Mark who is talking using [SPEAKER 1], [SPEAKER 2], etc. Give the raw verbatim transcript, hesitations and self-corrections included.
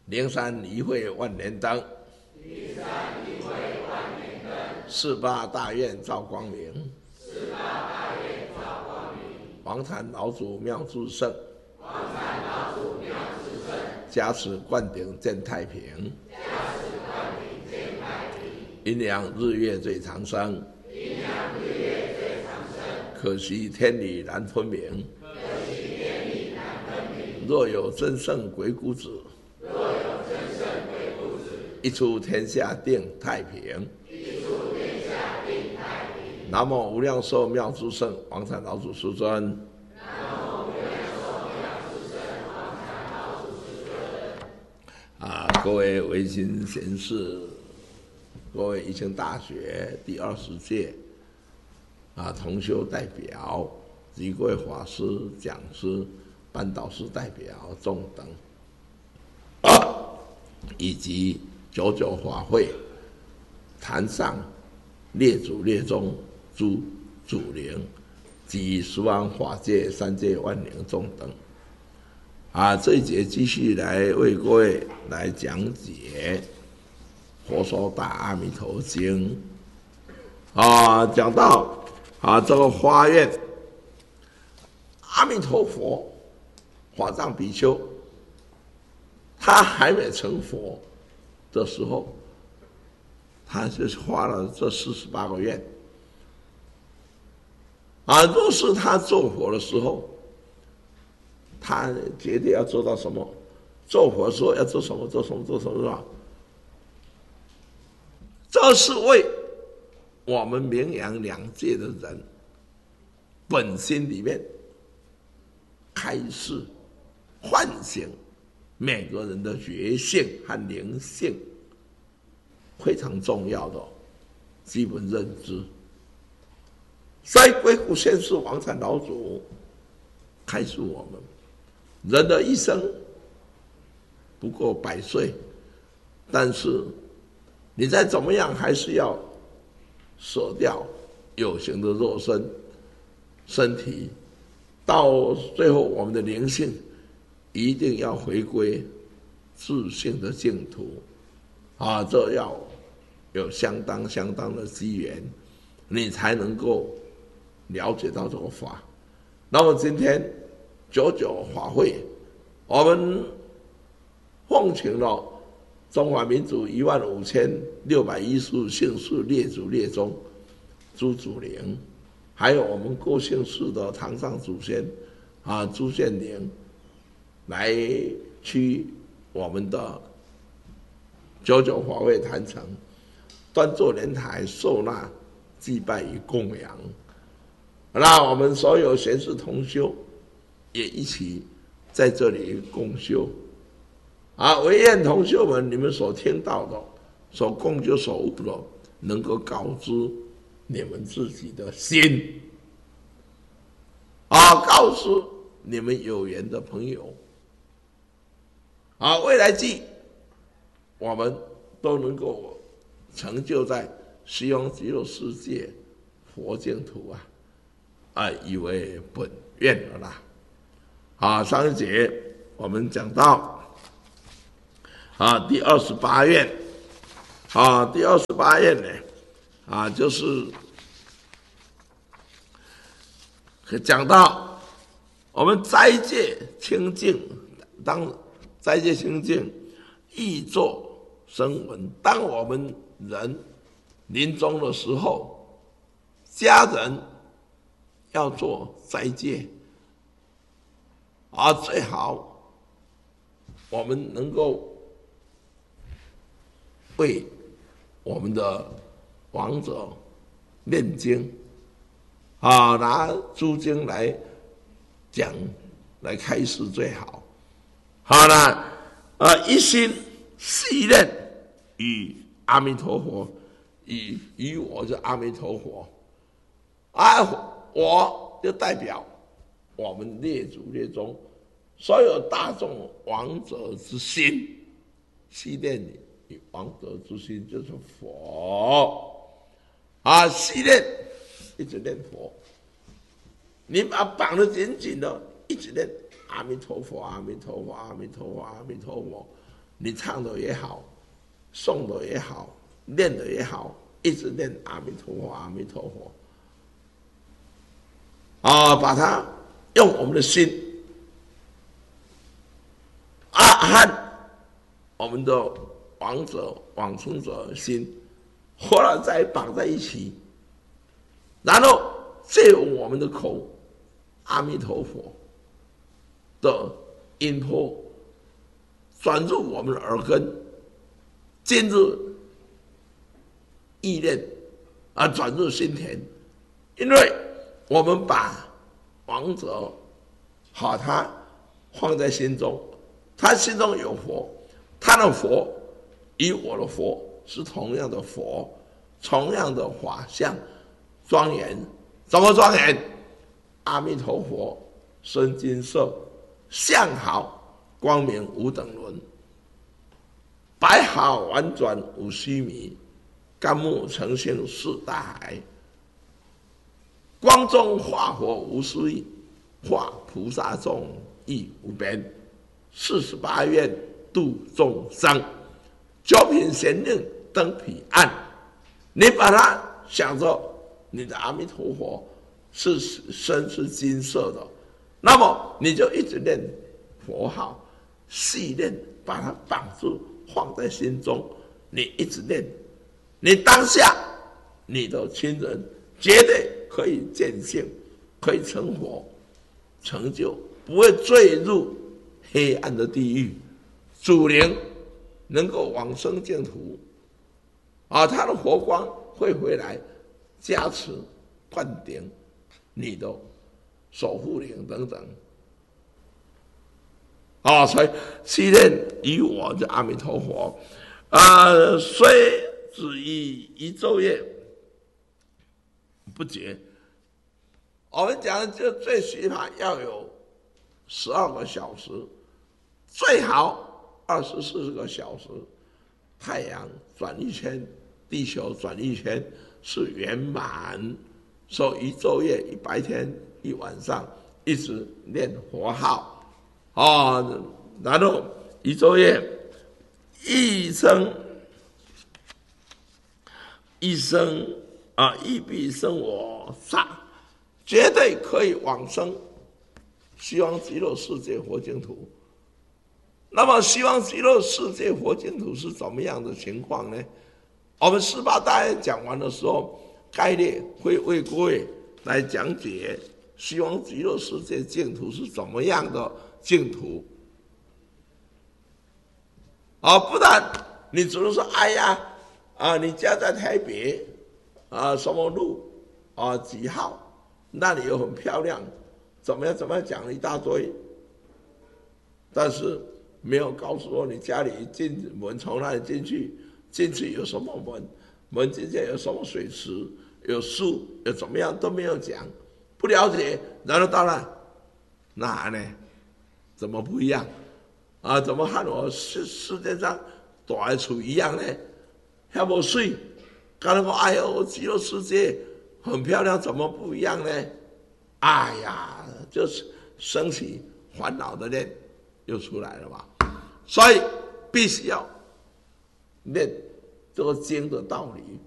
[SPEAKER 1] 灵山一会万年灯，
[SPEAKER 2] 灵山一会万年灯，
[SPEAKER 1] 四八大愿照光明，
[SPEAKER 2] 四八大愿照光明。
[SPEAKER 1] 王禅老祖妙智胜，
[SPEAKER 2] 王禅老祖妙智胜，
[SPEAKER 1] 加持灌顶见太平，
[SPEAKER 2] 加持灌顶见太平。
[SPEAKER 1] 阴阳日月最长生，
[SPEAKER 2] 阴阳日月最长生。
[SPEAKER 1] 可惜天理难分明，
[SPEAKER 2] 可惜天理难分明。
[SPEAKER 1] 若有真圣鬼谷子，
[SPEAKER 2] 若有真圣鬼谷子，
[SPEAKER 1] 一出天下定太平。
[SPEAKER 2] 一出天下定太平。
[SPEAKER 1] 南无无量寿妙智胜王禅老祖师尊。
[SPEAKER 2] 南无无量寿妙智胜王禅老祖师尊。
[SPEAKER 1] 啊，各位维新贤士，各位宜兴大学第二十届啊同修代表及各位法师、讲师、班导师代表众等，啊、以及九九法会坛上列祖列宗诸祖灵及十方法界三界万灵众等。啊，这一节继续来为各位来讲解《佛说大阿弥陀经》啊，讲到啊这个发愿，阿弥陀佛法藏比丘，他还没成佛的时候，他就是发了这四十八个愿啊。若是他做佛的时候，他决定要做到什么？做佛说要做什么？做什么？做什么？是吧？这是为我们名扬两界的人本心里面开示、唤醒每个人的觉性和灵性，非常重要的基本认知。所以鬼谷先师王禅老祖开示我们，人的一生不过百岁，但是你再怎么样还是要舍掉有形的肉身身体，到最后我们的灵性一定要回归自性的净土啊！这要有相当相当的机缘，你才能够了解到这个法。那么今天九九法会，我们奉请了中华民族一万五千六百一十五姓氏列祖列宗诸祖灵，还有我们各姓氏的堂上祖先啊朱建灵，来去我们的九九法会坛城端坐莲台受纳祭拜与供养。那我们所有贤士同修也一起在这里共修啊！唯愿同修们，你们所听到的、所共修所悟的，能够告知你们自己的心啊，告诉你们有缘的朋友啊，未来际我们都能够成就在西方极乐世界佛净土啊！啊，以为本愿了啦。啊，上一节我们讲到啊，第二十八愿啊，第二十八愿呢啊，就是讲到我们斋戒清净，当斋戒清净，易作声闻。当我们人临终的时候，家人要做斋戒啊，最好我们能够为我们的亡者念经啊，拿诸经来讲来开示最好。好了，啊，一心系念与阿弥陀佛，与与我是阿弥陀佛啊，我就代表我们列祖列宗所有大众亡者之心，系念与亡者之心就是佛啊，系念一直念佛，你把绑得紧紧的，一直念阿弥陀佛，阿弥陀佛，阿弥陀佛，阿弥陀佛你唱的也好，诵的也好，念的也好，一直念阿弥陀佛，阿弥陀佛。啊，把它用我们的心，啊和我们的往者往生者的心，后来再绑在一起，然后借用我们的口，阿弥陀佛的音波转入我们的耳根，进入意念，啊，转入心田，因为我们把王者把他放在心中，他心中有佛，他的佛与我的佛是同样的佛，同样的法相庄严。怎么庄严？阿弥陀佛身金色，相好光明无等伦，白毫婉转无须弥，甘木成性是大海。光中化佛无私意，化菩萨众亦无边。四十八愿度众生，九品玄令登彼岸。你把它想着你的阿弥陀佛是身是金色的，那么你就一直念佛号，细念，把它绑住，放在心中。你一直念，你当下你的亲人绝对可以见性，可以成佛，成就，不会坠入黑暗的地狱。主灵能够往生净土，啊，他的佛光会回来加持灌顶你的守护灵等等。啊，所以昔念于我的阿弥陀佛，啊，虽只以一昼夜不绝。我们讲的就最起码要有十二个小时，最好二十四个小时。太阳转一圈，地球转一圈是圆满，所以一昼夜一白天一晚上一直念佛号啊，然后一昼夜一生一生啊，亦必生我刹，绝对可以往生西方极乐世界佛净土。那么西方极乐世界佛净土是怎么样的情况呢？我们十八大愿讲完的时候，概略会为各位来讲解西方极乐世界净土是怎么样的净土。啊，不然你只能说，哎呀，啊，你家在台北，啊，什么路，啊，几号，那里又很漂亮，怎么样怎么样讲了一大堆，但是没有告诉我你家里进门从哪里进去，进去有什么门，门之间有什么水池，有树，有怎么样都没有讲，不了解，然后到了，那呢，怎么不一样？啊，怎么和我世世界上大的厝一样呢？还没水，刚才说哎呦，极乐世界很漂亮，怎么不一样呢？哎呀，就是升起烦恼的念又出来了嘛。所以必须要念这个经的道理，